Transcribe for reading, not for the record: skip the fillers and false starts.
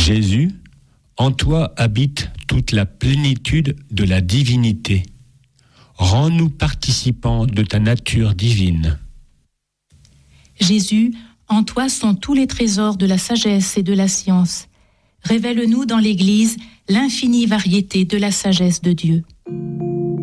Jésus, en toi habite toute la plénitude de la divinité. Rends-nous participants de ta nature divine. Jésus, en toi sont tous les trésors de la sagesse et de la science. Révèle-nous dans l'Église l'infinie variété de la sagesse de Dieu.